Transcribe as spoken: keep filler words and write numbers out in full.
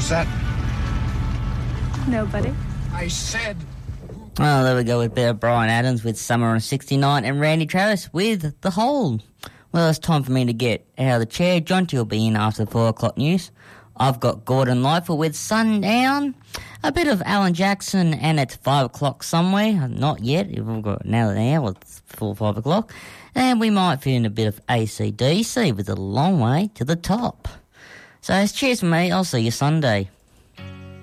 was that? Nobody. I said... Oh, there we go with Bear Brian Adams with Summer on sixty-nine and Randy Travis with The Hole. Well, it's time for me to get out of the chair. Jonty will be in after the four o'clock news. I've got Gordon Lightfoot with Sundown, a bit of Alan Jackson, and it's five o'clock somewhere. Not yet. We've got now an hour. It's four, five o'clock. And we might fit in a bit of A C D C with A Long Way to the Top. So cheers for me. I'll see you Sunday.